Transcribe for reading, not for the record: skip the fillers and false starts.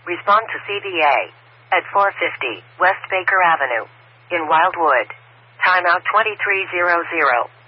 Respond to CDA. At 450 West Baker Avenue. In Wildwood. Timeout 2300.